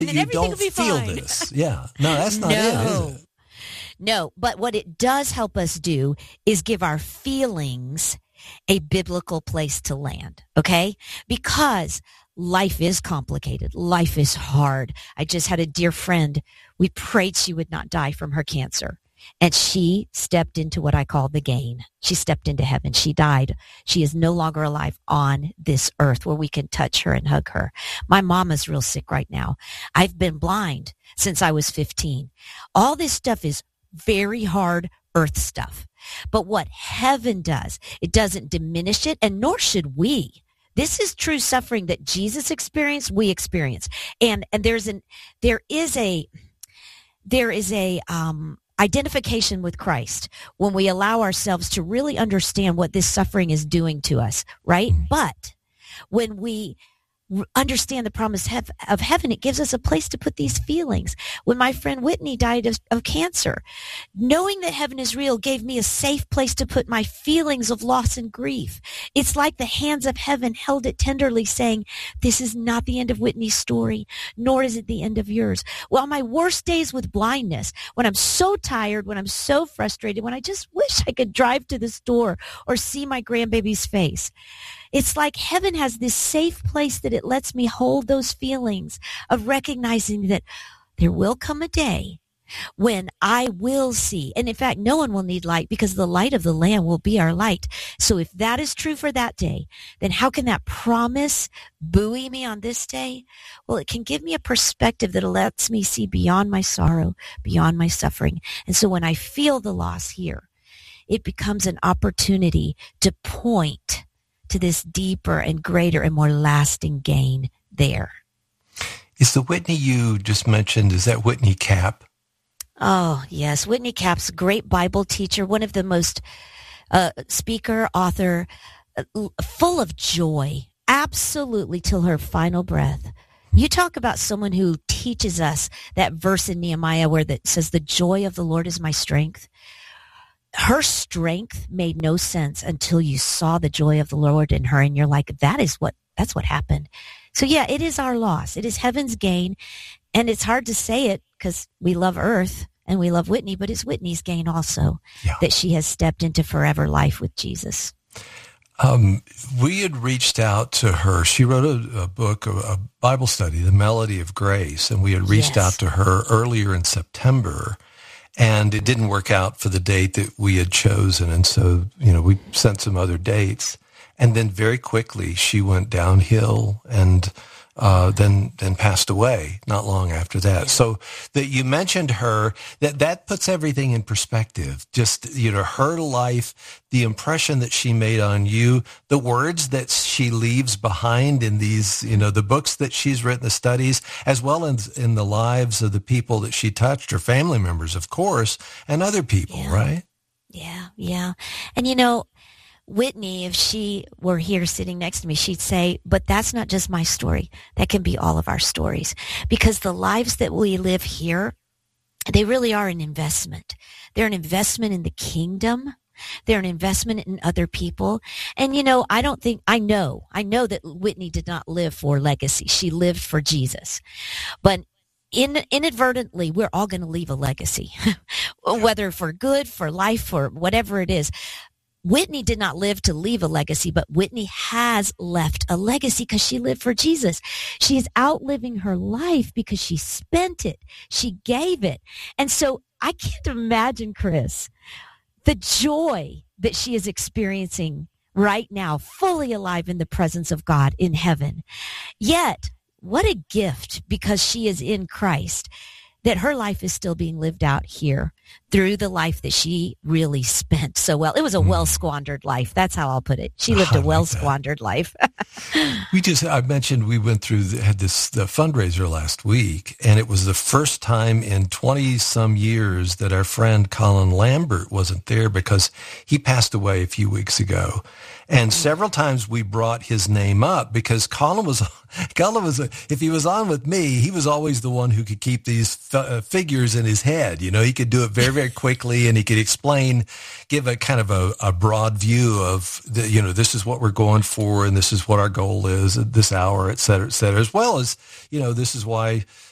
And you everything don't will be feel fine. this. Yeah. No, that's not it, is it? No, but what it does help us do is give our feelings a biblical place to land, okay? Because life is complicated. Life is hard. I just had a dear friend. We prayed she would not die from her cancer. And she stepped into what I call the gain. She stepped into heaven. She died. She is no longer alive on this earth where we can touch her and hug her. My mom is real sick right now. I've been blind since I was 15. All this stuff is very hard earth stuff. But what heaven does, it doesn't diminish it, and nor should we. This is true suffering that Jesus experienced, we experience. And there is a identification with Christ when we allow ourselves to really understand what this suffering is doing to us, right? But when we understand the promise of heaven, it gives us a place to put these feelings. When my friend Whitney died of cancer, knowing that heaven is real gave me a safe place to put my feelings of loss and grief. It's like the hands of heaven held it tenderly, saying, this is not the end of Whitney's story, nor is it the end of yours. Well, on my worst days with blindness, when I'm so tired, when I'm so frustrated, when I just wish I could drive to the store or see my grandbaby's face, it's like heaven has this safe place that it lets me hold those feelings of recognizing that there will come a day when I will see. And in fact, no one will need light because the light of the Lamb will be our light. So if that is true for that day, then how can that promise buoy me on this day? Well, it can give me a perspective that lets me see beyond my sorrow, beyond my suffering. And so when I feel the loss here, it becomes an opportunity to point to this deeper and greater and more lasting gain there. Is the Whitney you just mentioned, is that Whitney Cap? Oh, yes. Whitney Cap's a great Bible teacher, one of the most speaker, author, full of joy, absolutely till her final breath. You talk about someone who teaches us that verse in Nehemiah where that says, the joy of the Lord is my strength. Her strength made no sense until you saw the joy of the Lord in her, and you're like, that's what happened. So yeah, it is our loss. It is heaven's gain, and it's hard to say it because we love earth and we love Whitney, but it's Whitney's gain also that she has stepped into forever life with Jesus. We had reached out to her. She wrote a book, a Bible study, The Melody of Grace, and we had reached out to her earlier in September. And it didn't work out for the date that we had chosen. And so, we sent some other dates. And then very quickly she went downhill and then passed away not long after that. So that you mentioned her, that puts everything in perspective. Just, her life, the impression that she made on you, the words that she leaves behind in these, the books that she's written, the studies, as well as in the lives of the people that she touched, her family members, of course, and other people, right? Yeah. And Whitney, if she were here sitting next to me, she'd say, but that's not just my story. That can be all of our stories. Because the lives that we live here, they really are an investment. They're an investment in the kingdom. They're an investment in other people. And, I know that Whitney did not live for legacy. She lived for Jesus. But inadvertently, we're all going to leave a legacy, whether for good, for life, for whatever it is. Whitney did not live to leave a legacy, but Whitney has left a legacy because she lived for Jesus. She is outliving her life because she spent it. She gave it. And so I can't imagine, Chris, the joy that she is experiencing right now, fully alive in the presence of God in heaven. Yet, what a gift, because she is in Christ, that her life is still being lived out here through the life that she really spent so well. It was a well-squandered life. That's how I'll put it. She lived a well-squandered life. I mentioned we went through, the fundraiser last week, and it was the first time in 20-some years that our friend Colin Lambert wasn't there because he passed away a few weeks ago. And several times we brought his name up because Colin was, if he was on with me, he was always the one who could keep these figures in his head. He could do it very, very quickly, and he could give a kind of a broad view of this is what we're going for, and this is what our goal is at this hour, et cetera, as well as, this is why